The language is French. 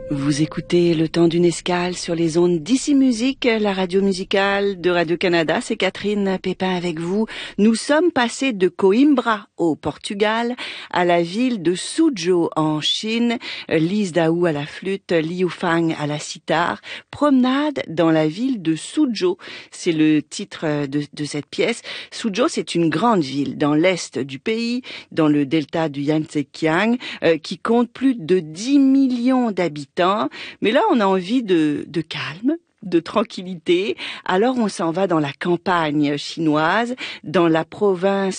Vous écoutez Le Temps d'une escale sur les ondes d'Ici Musique, la radio musicale de Radio-Canada. C'est Catherine Pépin avec vous. Nous sommes passés de Coimbra au Portugal à la ville de Suzhou en Chine. Lise Daou à la flûte, Liu Fang à la sitar. Promenade dans la ville de Suzhou. C'est le titre de cette pièce. Suzhou, c'est une grande ville dans l'est du pays, dans le delta du Yangtze-Kiang, qui compte plus de 10 millions d'habitants. Mais là, on a envie de calme, de tranquillité. Alors, on s'en va dans la campagne chinoise, dans la province